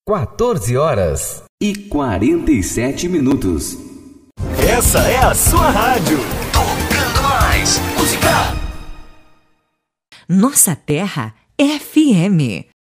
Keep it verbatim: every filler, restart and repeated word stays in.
quatorze horas e quarenta e sete minutos. Essa é a sua rádio. Tocando mais música. Nossa Terra F M.